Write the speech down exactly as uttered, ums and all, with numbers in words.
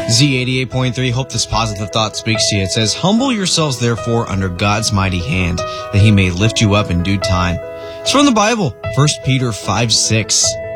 Z eighty-eight point three, hope this positive thought speaks to you. It says, humble yourselves therefore under God's mighty hand, that he may lift you up in due time. It's from the Bible, First Peter five six.